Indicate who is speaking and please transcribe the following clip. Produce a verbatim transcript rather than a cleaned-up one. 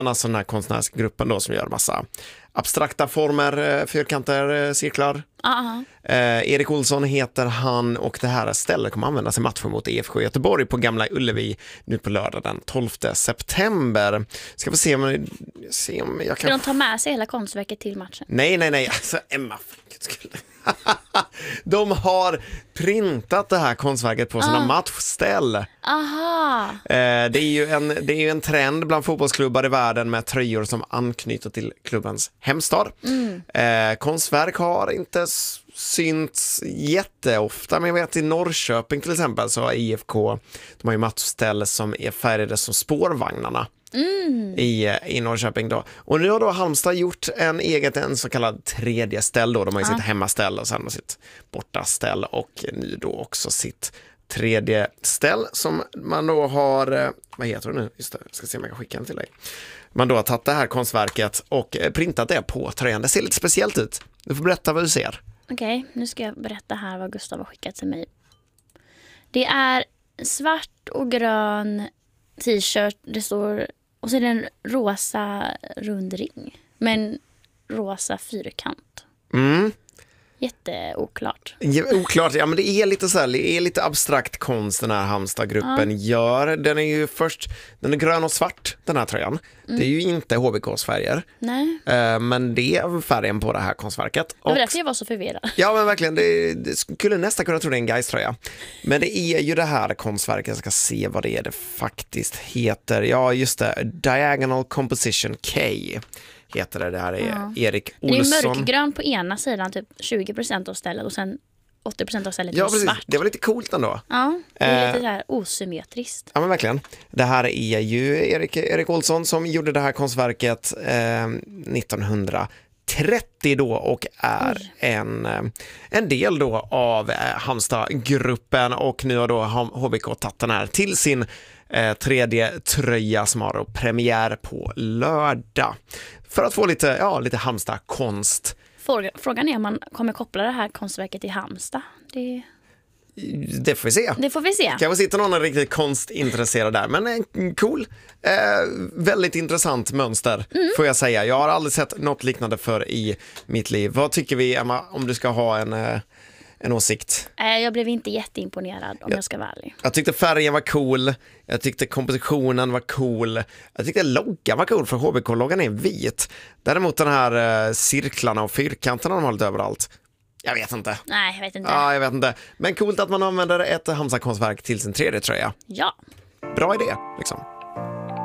Speaker 1: Alltså den här konstnärsgruppen då som gör massa abstrakta former, fyrkanter, cirklar.
Speaker 2: Uh-huh.
Speaker 1: Eh, Erik Olsson heter han och det här stället kommer användas i matchen mot E F K Göteborg på Gamla Ullevi nu på lördag den tolfte september. Ska vi se om, se om jag kan...
Speaker 2: Ska de ta med sig hela konstverket till matchen?
Speaker 1: Nej, nej, nej. Alltså, Emma, skulle... De har printat det här konstverket på sina ah. matchställ.
Speaker 2: Aha.
Speaker 1: Eh, det, är ju en, det är ju en trend bland fotbollsklubbar i världen med tröjor som anknyter till klubbens hemstad. Mm. Eh, konstverk har inte synts jätteofta, men jag vet i Norrköping till exempel så har I F K, de har ju matchställ som är färgade som spårvagnarna. Mm. I, i Norrköping då. Och nu har då Halmstad gjort en eget, en så kallad tredje ställ då. De har ju ah. sitt hemmaställ och sen har sitt bortaställ och nu då också sitt tredje ställ som man då har, vad heter det nu? Just det, jag ska se om jag kan skicka den till dig. Man då har tagit det här konstverket och printat det på tröjan. Det ser lite speciellt ut. Du får berätta vad du ser.
Speaker 2: Okej, okay, nu ska jag berätta här vad Gustav har skickat till mig. Det är svart och grön t-shirt, det står, och så är det en rosa rundring men rosa fyrkant.
Speaker 1: Mm.
Speaker 2: Jätteoklart.
Speaker 1: Ja, oklart, ja men det är lite så här, det är lite abstrakt konst den här Halmstad-gruppen ja. gör. Den är ju först, den är grön och svart den här tröjan. Mm. Det är ju inte H B K:s färger.
Speaker 2: Nej.
Speaker 1: Uh, men det är färgen på det här konstverket.
Speaker 2: Det var därför jag var så förvirrad.
Speaker 1: Ja men verkligen, det, det skulle nästan kunna tro det är en Gais-tröja. Men det är ju det här konstverket, jag ska se vad det är det faktiskt heter. Ja just det, Diagonal Composition K heter det, det här är ja. Erik Olsson.
Speaker 2: Det är mörkgrön på ena sidan, typ tjugo procent av stället och sen åttio procent av stället
Speaker 1: ja,
Speaker 2: är
Speaker 1: precis.
Speaker 2: svart.
Speaker 1: Det var lite coolt ändå.
Speaker 2: Ja, det är lite så här osymmetriskt.
Speaker 1: Ja men verkligen. Det här är ju Erik, Erik Olsson som gjorde det här konstverket eh, nittonhundratrettio då och är Oj. en, en del då av eh, Halmstad-gruppen och nu har då H B K tagit den här till sin eh, tredje tröja som har premiär på lördag. För att få lite, ja, lite Halmstad-konst.
Speaker 2: Frågan är om man kommer koppla det här konstverket till Halmstad. Det...
Speaker 1: det får vi se.
Speaker 2: Det får vi se.
Speaker 1: Kanske sitter någon riktigt konstintresserad där. Men eh, cool. Eh, väldigt intressant mönster mm. får jag säga. Jag har aldrig sett något liknande för i mitt liv. Vad tycker vi, Emma, om du ska ha en... Eh, en åsikt?
Speaker 2: Jag blev inte jätteimponerad om jag, jag ska vara ärlig.
Speaker 1: Jag tyckte färgen var cool. Jag tyckte kompositionen var cool. Jag tyckte loggan var cool för H B K-loggan är vit. Däremot den här eh, cirklarna och fyrkanterna de har lite överallt. Jag vet inte.
Speaker 2: Nej, jag vet inte.
Speaker 1: Ja, jag vet inte. Men coolt att man använder ett Halmstad-konstverk till sin tredje tröja.
Speaker 2: Ja.
Speaker 1: Bra idé, liksom.